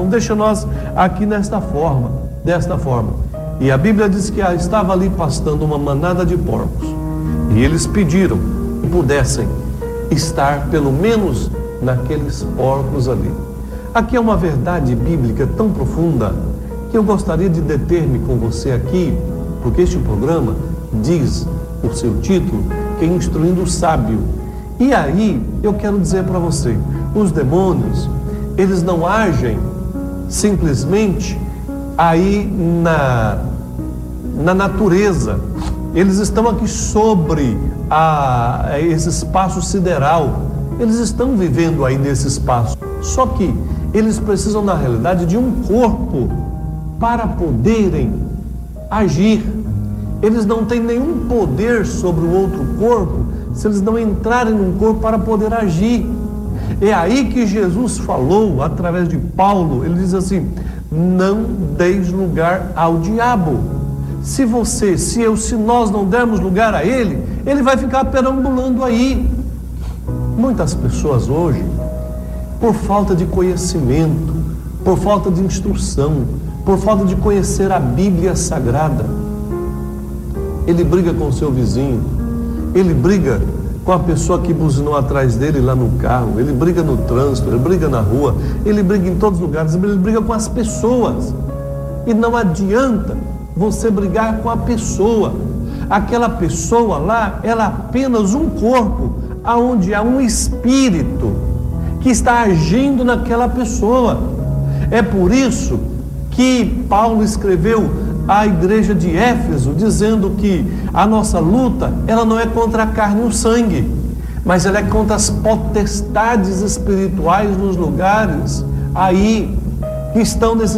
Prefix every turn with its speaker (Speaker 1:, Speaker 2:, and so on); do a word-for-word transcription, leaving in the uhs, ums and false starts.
Speaker 1: deixa nós aqui nesta forma, desta forma. E a Bíblia diz que estava ali pastando uma manada de porcos. E eles pediram que pudessem estar pelo menos naqueles porcos ali. Aqui é uma verdade bíblica tão profunda que eu gostaria de deter-me com você aqui, porque este programa diz, o seu título, que é Instruindo o Sábio. E aí eu quero dizer para você, os demônios, eles não agem simplesmente aí na, na natureza. Eles estão aqui sobre a, a esse espaço sideral. Eles estão vivendo aí nesse espaço. Só que eles precisam, na realidade, de um corpo para poderem agir. Eles não têm nenhum poder sobre o outro corpo se eles não entrarem num corpo para poder agir. É aí que Jesus falou, através de Paulo, ele diz assim: não deis lugar ao diabo. Se você, se eu, se nós não dermos lugar a ele, ele vai ficar perambulando aí. Muitas pessoas hoje, por falta de conhecimento, por falta de instrução, por falta de conhecer a Bíblia Sagrada, ele briga com o seu vizinho, ele briga com a pessoa que buzinou atrás dele lá no carro, ele briga no trânsito, ele briga na rua, ele briga em todos os lugares, ele briga com as pessoas. E não adianta você brigar com a pessoa. Aquela pessoa lá, ela é apenas um corpo, aonde há um espírito que está agindo naquela pessoa. É por isso que Paulo escreveu à igreja de Éfeso, dizendo que a nossa luta, ela não é contra a carne e o sangue, mas ela é contra as potestades espirituais nos lugares aí que estão nesses